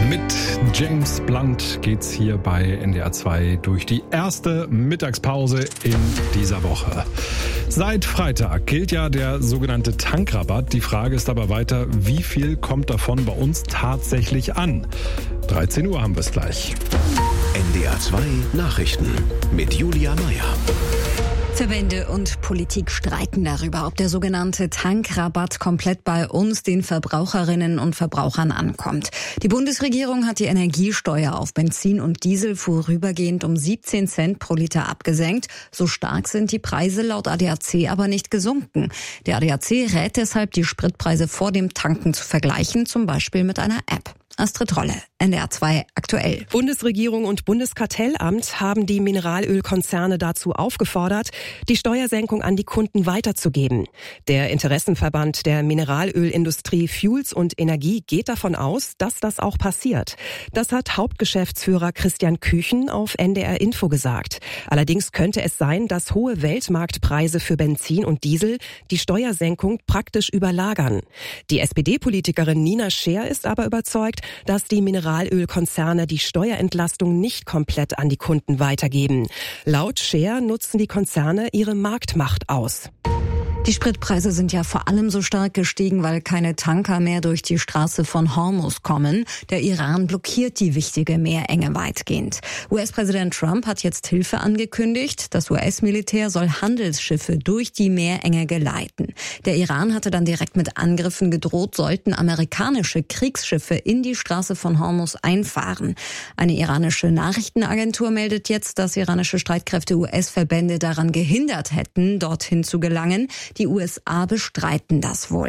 Mit James Blunt geht's hier bei NDR 2 durch die erste Mittagspause in dieser Woche. Seit Freitag gilt ja der sogenannte Tankrabatt. Die Frage ist aber weiter, wie viel kommt davon bei uns tatsächlich an? 13 Uhr haben wir es gleich. NDR 2 Nachrichten mit Julia Meyer. Verbände und Politik streiten darüber, ob der sogenannte Tankrabatt komplett bei uns, den Verbraucherinnen und Verbrauchern, ankommt. Die Bundesregierung hat die Energiesteuer auf Benzin und Diesel vorübergehend um 17 Cent pro Liter abgesenkt. So stark sind die Preise laut ADAC aber nicht gesunken. Der ADAC rät deshalb, die Spritpreise vor dem Tanken zu vergleichen, zum Beispiel mit einer App. Astrid Rolle, NDR 2 aktuell. Bundesregierung und Bundeskartellamt haben die Mineralölkonzerne dazu aufgefordert, die Steuersenkung an die Kunden weiterzugeben. Der Interessenverband der Mineralölindustrie Fuels und Energie geht davon aus, dass das auch passiert. Das hat Hauptgeschäftsführer Christian Küchen auf NDR Info gesagt. Allerdings könnte es sein, dass hohe Weltmarktpreise für Benzin und Diesel die Steuersenkung praktisch überlagern. Die SPD-Politikerin Nina Scheer ist aber überzeugt, dass die Mineralölkonzerne die Steuerentlastung nicht komplett an die Kunden weitergeben. Laut Scheer nutzen die Konzerne ihre Marktmacht aus. Die Spritpreise sind ja vor allem so stark gestiegen, weil keine Tanker mehr durch die Straße von Hormuz kommen. Der Iran blockiert die wichtige Meerenge weitgehend. US-Präsident Trump hat jetzt Hilfe angekündigt. Das US-Militär soll Handelsschiffe durch die Meerenge geleiten. Der Iran hatte dann direkt mit Angriffen gedroht, sollten amerikanische Kriegsschiffe in die Straße von Hormuz einfahren. Eine iranische Nachrichtenagentur meldet jetzt, dass iranische Streitkräfte US-Verbände daran gehindert hätten, dorthin zu gelangen. Die USA bestreiten das wohl.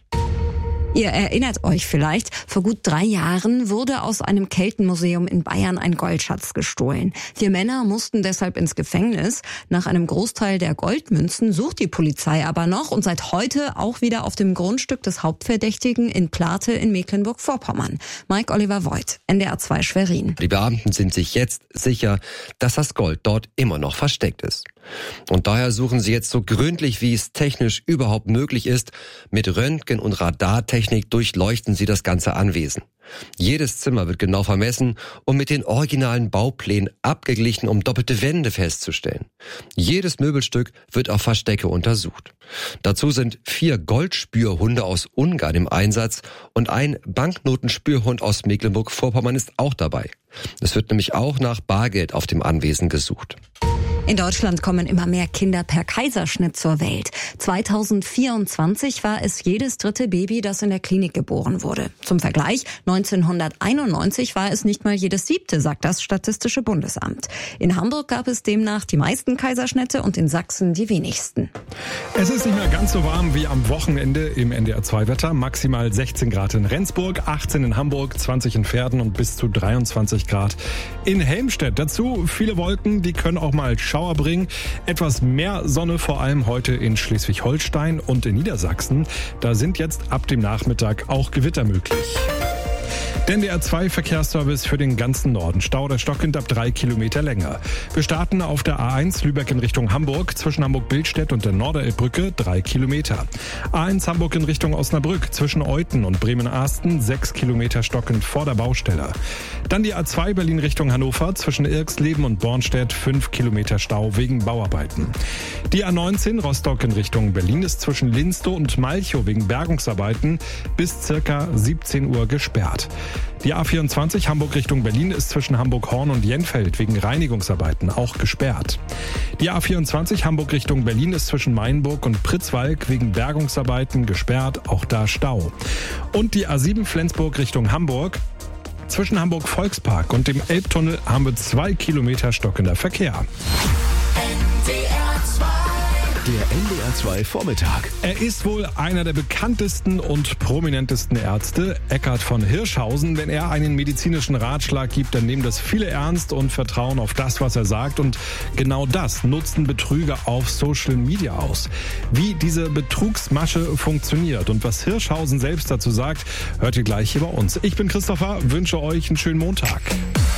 Ihr erinnert euch vielleicht, vor gut 3 Jahren wurde aus einem Keltenmuseum in Bayern ein Goldschatz gestohlen. 4 Männer mussten deshalb ins Gefängnis. Nach einem Großteil der Goldmünzen sucht die Polizei aber noch und seit heute auch wieder auf dem Grundstück des Hauptverdächtigen in Plate in Mecklenburg-Vorpommern. Mike Oliver Voigt, NDR 2 Schwerin. Die Beamten sind sich jetzt sicher, dass das Gold dort immer noch versteckt ist. Und daher suchen sie jetzt so gründlich, wie es technisch überhaupt möglich ist. Mit Röntgen- und Radartechnik durchleuchten sie das ganze Anwesen. Jedes Zimmer wird genau vermessen und mit den originalen Bauplänen abgeglichen, um doppelte Wände festzustellen. Jedes Möbelstück wird auf Verstecke untersucht. Dazu sind 4 Goldspürhunde aus Ungarn im Einsatz und ein Banknotenspürhund aus Mecklenburg-Vorpommern ist auch dabei. Es wird nämlich auch nach Bargeld auf dem Anwesen gesucht. In Deutschland kommen immer mehr Kinder per Kaiserschnitt zur Welt. 2024 war es jedes 3. Baby, das in der Klinik geboren wurde. Zum Vergleich, 1991 war es nicht mal jedes 7., sagt das Statistische Bundesamt. In Hamburg gab es demnach die meisten Kaiserschnitte und in Sachsen die wenigsten. Es ist nicht mehr ganz so warm wie am Wochenende im NDR 2 Wetter. Maximal 16 Grad in Rendsburg, 18 in Hamburg, 20 in Verden und bis zu 23 Grad in Helmstedt. Dazu viele Wolken, die können auch mal Schauer bringen. Etwas mehr Sonne, vor allem heute in Schleswig-Holstein und in Niedersachsen. Da sind jetzt ab dem Nachmittag auch Gewitter möglich. Der NDR 2 Verkehrsservice für den ganzen Norden. Stau oder stockend ab 3 Kilometer länger. Wir starten auf der A1 Lübeck in Richtung Hamburg, zwischen Hamburg-Billstedt und der Norderelbbrücke 3 Kilometer. A1 Hamburg in Richtung Osnabrück, zwischen Euthen und Bremen-Arsten 6 Kilometer stockend vor der Baustelle. Dann die A2 Berlin Richtung Hannover, zwischen Irxleben und Bornstedt 5 Kilometer Stau wegen Bauarbeiten. Die A19 Rostock in Richtung Berlin ist zwischen Linstow und Malchow wegen Bergungsarbeiten bis circa 17 Uhr gesperrt. Die A24 Hamburg Richtung Berlin ist zwischen Hamburg-Horn und Jenfeld wegen Reinigungsarbeiten auch gesperrt. Die A24 Hamburg Richtung Berlin ist zwischen Mainburg und Pritzwalk wegen Bergungsarbeiten gesperrt, auch da Stau. Und die A7 Flensburg Richtung Hamburg. Zwischen Hamburg-Volkspark und dem Elbtunnel haben wir 2 Kilometer stockender Verkehr. Der NDR 2 Vormittag. Er ist wohl einer der bekanntesten und prominentesten Ärzte, Eckhard von Hirschhausen. Wenn er einen medizinischen Ratschlag gibt, dann nehmen das viele ernst und vertrauen auf das, was er sagt. Und genau das nutzen Betrüger auf Social Media aus. Wie diese Betrugsmasche funktioniert und was Hirschhausen selbst dazu sagt, hört ihr gleich hier bei uns. Ich bin Christopher, wünsche euch einen schönen Montag.